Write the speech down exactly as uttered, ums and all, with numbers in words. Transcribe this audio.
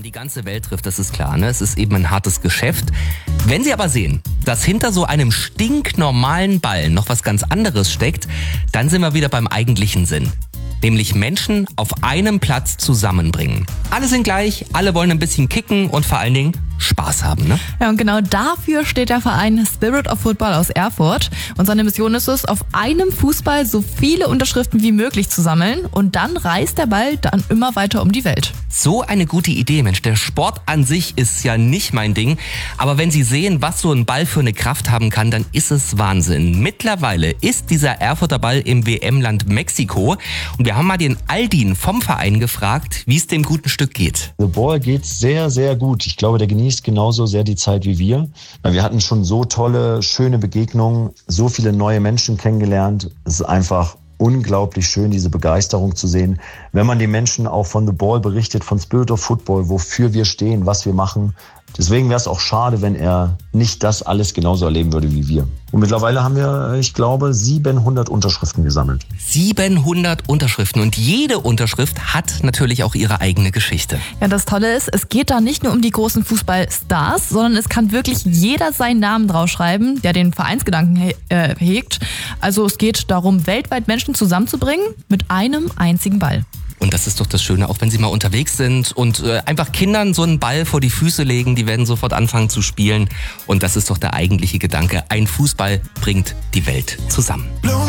die ganze Welt trifft, das ist klar, ne? Es ist eben ein hartes Geschäft. Wenn Sie aber sehen, dass hinter so einem stinknormalen Ball noch was ganz anderes steckt, dann sind wir wieder beim eigentlichen Sinn. Nämlich Menschen auf einem Platz zusammenbringen. Alle sind gleich, alle wollen ein bisschen kicken und vor allen Dingen Spaß haben, ne? Ja, und genau dafür steht der Verein Spirit of Football aus Erfurt. Und seine Mission ist es, auf einem Fußball so viele Unterschriften wie möglich zu sammeln. Und dann reist der Ball dann immer weiter um die Welt. So eine gute Idee, Mensch. Der Sport an sich ist ja nicht mein Ding. Aber wenn Sie sehen, was so ein Ball für eine Kraft haben kann, dann ist es Wahnsinn. Mittlerweile ist dieser Erfurter Ball im W M-Land Mexiko. Und wir haben mal den Aldin vom Verein gefragt, wie es dem guten Stück geht. The Ball geht sehr, sehr gut. Ich glaube, der genießt genauso sehr die Zeit wie wir. Wir hatten schon so tolle, schöne Begegnungen, so viele neue Menschen kennengelernt. Es ist einfach unglaublich schön, diese Begeisterung zu sehen. Wenn man den Menschen auch von The Ball berichtet, von Spirit of Football, wofür wir stehen, was wir machen. Deswegen wäre es auch schade, wenn er nicht das alles genauso erleben würde wie wir. Und mittlerweile haben wir, ich glaube, siebenhundert Unterschriften gesammelt. siebenhundert Unterschriften und jede Unterschrift hat natürlich auch ihre eigene Geschichte. Ja, das Tolle ist, es geht da nicht nur um die großen Fußballstars, sondern es kann wirklich jeder seinen Namen draufschreiben, der den Vereinsgedanken he- äh, hegt. Also es geht darum, weltweit Menschen zusammenzubringen mit einem einzigen Ball. Und das ist doch das Schöne, auch wenn Sie mal unterwegs sind und äh, einfach Kindern so einen Ball vor die Füße legen, die werden sofort anfangen zu spielen. Und das ist doch der eigentliche Gedanke. Ein Fußball bringt die Welt zusammen.